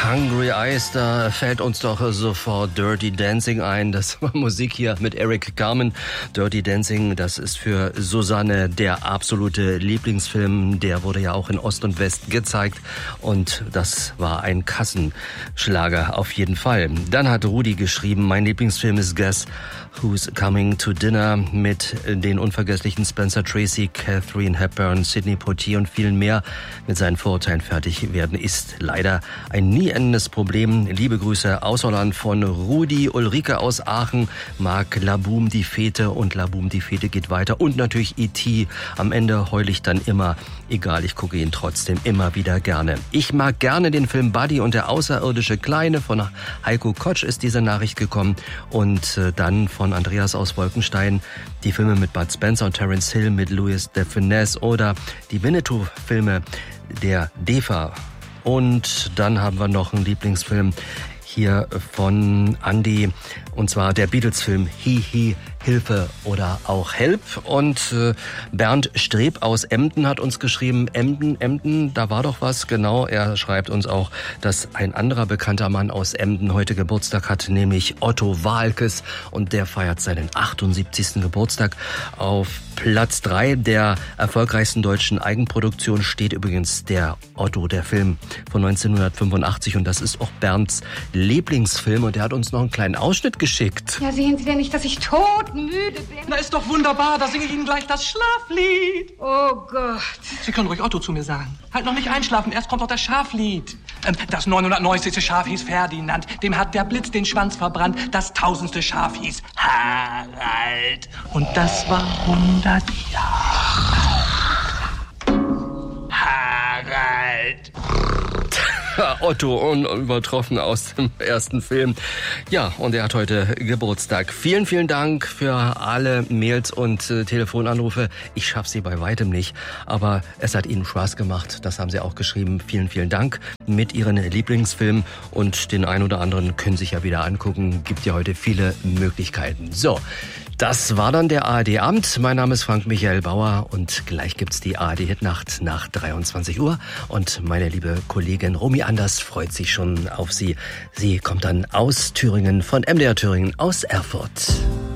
Hungry Eyes, da fällt uns doch sofort Dirty Dancing ein. Das war Musik hier mit Eric Carmen. Dirty Dancing, das ist für Susanne der absolute Lieblingsfilm. Der wurde ja auch in Ost und West gezeigt und das war ein Kassenschlager auf jeden Fall. Dann hat Rudi geschrieben, mein Lieblingsfilm ist Guess Who's Coming to Dinner mit den unvergesslichen Spencer Tracy, Katharine Hepburn, Sidney Poitier und vielen mehr. Mit seinen Vorurteilen fertig werden ist leider ein nie endendes Problem. Liebe Grüße aus Holland von Rudi. Ulrike aus Aachen mag Laboum die Fete und Laboum die Fete geht weiter. Und natürlich E.T. Am Ende heul ich dann immer. Egal, ich gucke ihn trotzdem immer wieder gerne. Ich mag gerne den Film Buddy und der außerirdische Kleine. Von Heiko Kotsch ist diese Nachricht gekommen. Und dann von Andreas aus Wolkenstein die Filme mit Bud Spencer und Terence Hill, mit Louis de Funès oder die Winnetou-Filme der DEFA. Und dann haben wir noch einen Lieblingsfilm hier von Andy, und zwar der Beatles-Film Hi, Hilfe oder auch Help. Und Bernd Streb aus Emden hat uns geschrieben, Emden, da war doch was. Genau, er schreibt uns auch, dass ein anderer bekannter Mann aus Emden heute Geburtstag hat, nämlich Otto Waalkes. Und der feiert seinen 78. Geburtstag. Auf Platz 3 der erfolgreichsten deutschen Eigenproduktion steht übrigens der Otto, der Film von 1985. Und das ist auch Bernds Lieblingsfilm. Und er hat uns noch einen kleinen Ausschnitt geschickt. Ja, sehen Sie denn nicht, dass ich todmüde bin? Na, ist doch wunderbar. Da singe ich Ihnen gleich das Schlaflied. Oh Gott. Sie können ruhig Otto zu mir sagen. Halt noch nicht einschlafen. Erst kommt doch das Schaflied. Das 990. Schaf hieß Ferdinand. Dem hat der Blitz den Schwanz verbrannt. Das 1000. Schaf hieß Harald. Und das war 100 Jahre. Harald. Otto, unübertroffen aus dem ersten Film. Ja, und er hat heute Geburtstag. Vielen, vielen Dank für alle Mails und Telefonanrufe. Ich schaffe sie bei weitem nicht, aber es hat Ihnen Spaß gemacht. Das haben Sie auch geschrieben. Vielen, vielen Dank mit Ihren Lieblingsfilmen. Und den einen oder anderen können Sie sich ja wieder angucken. Gibt ja heute viele Möglichkeiten. So, das war dann der ARD-Abend. Mein Name ist Frank-Michael Bauer und gleich gibt's die ARD-Hitnacht nach 23 Uhr. Und meine liebe Kollegin Romy Anders freut sich schon auf Sie. Sie kommt dann aus Thüringen, von MDR Thüringen, aus Erfurt.